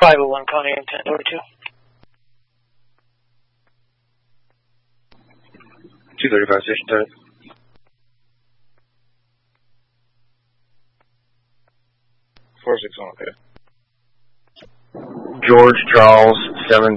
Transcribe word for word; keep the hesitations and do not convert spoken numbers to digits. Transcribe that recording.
five oh one Connie and ten forty-two. two thirty-five station ten. four six one, okay. George Charles, seven